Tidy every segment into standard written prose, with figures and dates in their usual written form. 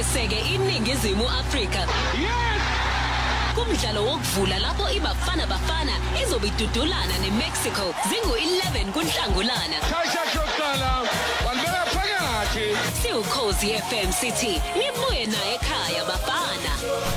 eseke iningizimu Afrika. Yes! Kumdlalo wokuvula lapho iBafana Bafana izobidudulana neMexico zingu-11 kuNhlangulana. Shaya shokala, walibeka phakathi. Siwukhozi FM City, nibuye naye ekhaya Bafana.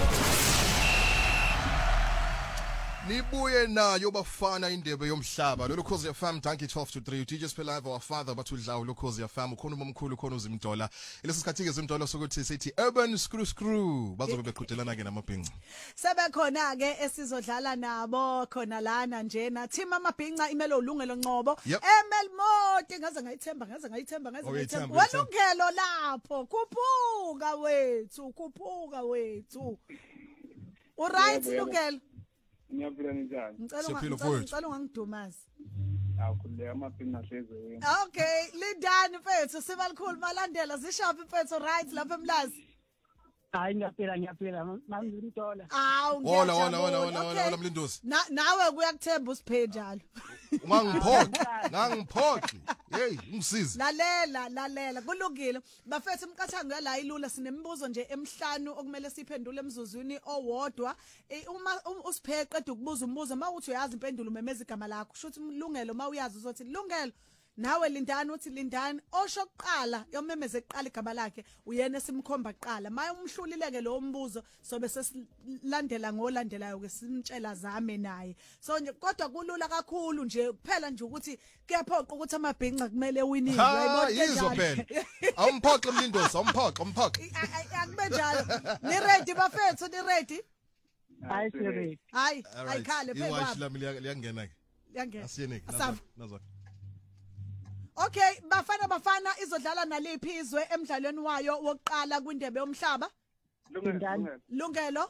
Nibuye nayo Bafana indebe yomhlaba. Lolu Khosi FM Dankie 12 to 3. DJ Spela our father bathudlawo lo Khosi FM ukhona umkhulu khona uZimdola. Leso sikhathi ke Zimdola sokuthi sithi Urban Screw bazobe beqhudelana ke namabhinqa. Sebekhona ke esizodlala nabo khona lana njena team amabhinqa imelo ulungelo Nqobo. Emelmoti ngaze ngayithemba. Walungelo lapho kuphuka wethu. Alright Lungelo. Ngiyaphila njani? Ngicela ungangidumazi. Awukhuleka amabhinqa hleze wena. Okay, lidani mfethu sibalikhulu malandela zishaphi mfethu right lapha eMlazi. Hayi ngiyaphila mamzimtola. Awu Hola Mlindosi. Nawe kuyakuthemba usiphe njalo. Ngangiphoqi. Hey, ngisize. Lalela kulungile. Bafethu imqathango yala ilula sinemibuzo nje emhlanu okumele siphendule emzuzwini owodwa. Uma usiphe qeda ukubuza umbuzo mawuthi uyazi impendulo memeza igama lakho. Shuthi Lungelo mawuyazi uzothi Lungelo. Nawe Lindani uthi Lindani osho kuqala yomemeze eqala igama lakhe uyena esimkhomba kuqala maye umhlulileke lo mbuzo sobe sesilandela ngolandelayo ke simtshela zame naye so nje kodwa kulula kakhulu nje kuphela nje ukuthi kuyaphoqa ukuthi amabhinqa kumele winning yizophela awumphoqe Mlindosi awumphoqe akube njalo ni ready bafethu ni ready hayi ready ayikhale phela iwashi lami liyangena ke liyangena asiyeneke nazo Okay, Bafana izodlala naliphi izwe emidlalweni wayo wokuqala kwindebe yomhlaba? Lungelo.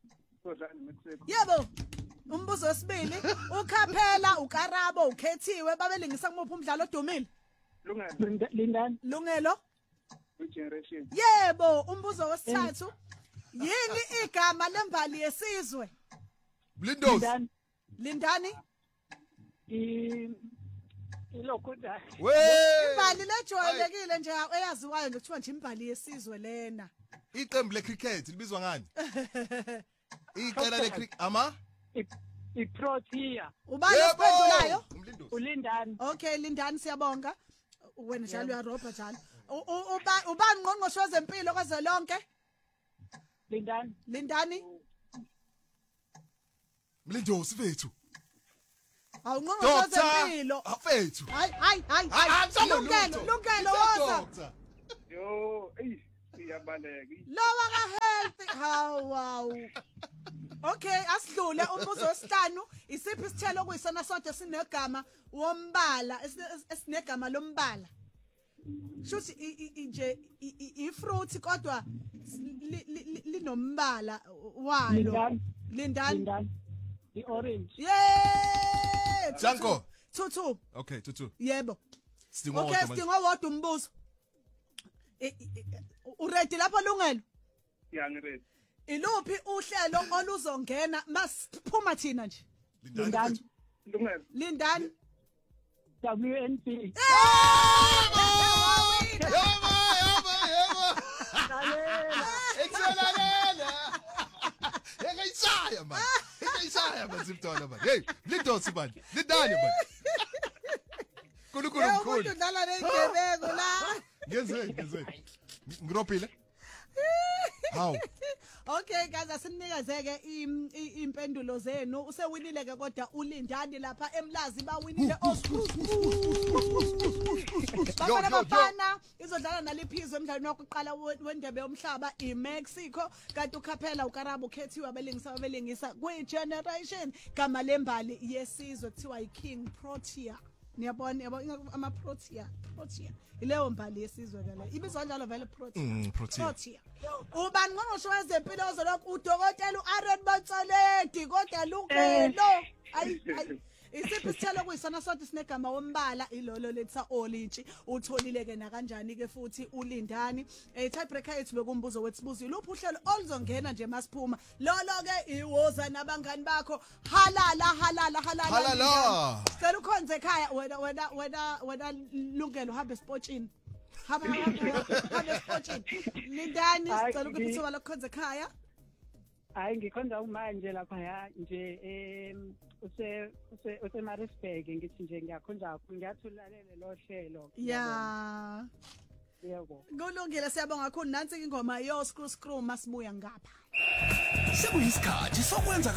Yebo. Umbuzo wesibili, uKhaphela, uKarabo, uKhethiwe babelingisa kumuphi umdlalo odumile? Lungelo. Generation. Yebo, umbuzo wesithathu, yini igama lembali yesizwe? Mlindosi. Lindani? Ilokhuda. Imbali lejwayelekile nje eyaziwayo ngokuthiwa nje imbali yesizwe lena. Iqembu lecricket libizwa ngani? Iqela lecricket ama? Iprotea. Ubani ophendulayo? uLindani. Okay, Lindani siyabonga. Wena njalo uyarobha njalo. Ubani ngqongqoshe wezempilo kwazolonke? Lindani? Mlindosi vethu. Awungqongqoshe wezempilo. Afethu. Hayi. Lungelo woza. Yo, iyabaleka. Lowa ka health. Wow. Okay, asidlule umbuzo wesihlanu, isiphi isithelo kuyisona sonke sinegama wombala, esinegama lombala. Shuthi nje ifruit kodwa linombala wayo. Lindani. I-orange. Yeah! Janko. Tutu. Okay, Tutu. Yebo. Sidingo okay, sidingo wodwa umbuzo. Uready lapho Lungelo? Yeah, ngiready. Iluphi uhlelo oluzongena masiphuma thina nje? Lindani. WNP. Yebo. Excellent. Ngiyishaya man. Ngiyishaya bazimdola man. Hey, Mlindosi man. Lindani man. Khulu mkhulu. Udlala negebeko la. Ngezwe. Ngirophile. Haw. Okay guys, asinikezeke impendulo zenu. Usewinile ke kodwa uLindani lapha eMlazi bawinile Bafana izodlala naliphizwe emidlalweni wokuqala wendebe yomhlaba iMexico kanti uKhaphela uKarabo uKhethiwe abelingisa kwi-generation gama lembali yesizwe kuthiwa iKing Protea. Niyabona ama Protea ileyo mbali yesizwe ke la ibizwa njalo vele Protea ubani ngqongqoshe wezempilo ozolokhu udokotela uAaron Motsoledi kodwa Lungelo ayi isiphi isithelo kuyisona sonke sinegama wombala ilolo letha olintshi utholile ke na kanjani ke futhi uLindani tiebreaker yethu bekumbuzo wethu iluphi uhlelo oluzongena nje masiphuma lolo ke iwoza nabangani bakho halala sicela ukhonze ekhaya wena Lungelo hamba esportini hamba Lindani Hayi, sicela ukuthi ithuba lokukhonza ekhaya. Hayi ngikhonza umanje lapha nje use Maritzburg ngithi nje ngiyakhonza ngiyathulalela lo hlelo. Ya. Yebo. Kulungile siyabonga kakhulu nansi ingoma yo screw masibuya ngapha. Sekuyisikhathi sokwenza